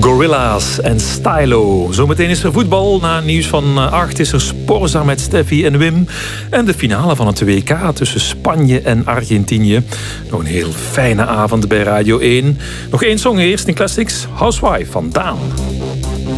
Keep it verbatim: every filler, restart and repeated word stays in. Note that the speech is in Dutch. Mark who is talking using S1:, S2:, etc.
S1: Gorilla's en Stylo. Zometeen is er voetbal. Na nieuws van acht is er Sporza met Steffi en Wim. En de finale van het W K tussen Spanje en Argentinië. Nog een heel fijne avond bij Radio één. Nog één song eerst in Classics. Housewife van Daan.